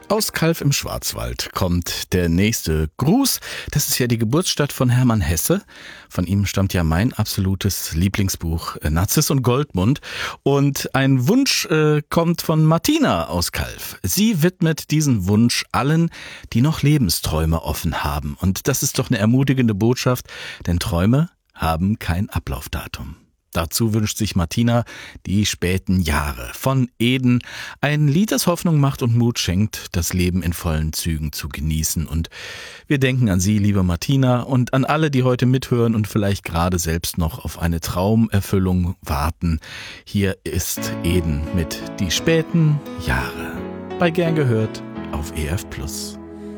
Aus Calw im Schwarzwald kommt der nächste Gruß. Das ist ja die Geburtsstadt von Hermann Hesse. Von ihm stammt ja mein absolutes Lieblingsbuch Narziss und Goldmund. Und ein Wunsch kommt von Martina aus Calw. Sie widmet diesen Wunsch allen, die noch Lebensträume offen haben. Und das ist doch eine ermutigende Botschaft, denn Träume haben kein Ablaufdatum. Dazu wünscht sich Martina die späten Jahre von Eden. Ein Lied, das Hoffnung macht und Mut schenkt, das Leben in vollen Zügen zu genießen. Und wir denken an Sie, liebe Martina, und an alle, die heute mithören und vielleicht gerade selbst noch auf eine Traumerfüllung warten. Hier ist Eden mit Die späten Jahre. Bei Gern gehört auf EF Plus.